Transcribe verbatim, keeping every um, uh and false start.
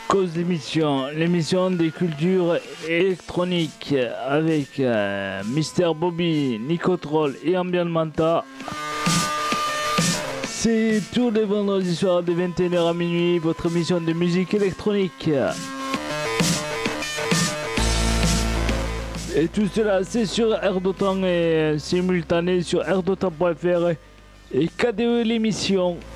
Cause l'émission, l'émission des cultures électroniques avec euh, Mister Bobby, Nicotrol et Ambient Manta. C'est tous les vendredis soirs de vingt et une heures à minuit, votre émission de musique électronique. Et tout cela, c'est sur Air d'Otan et simultané sur air dotan point f r et K D E l'émission.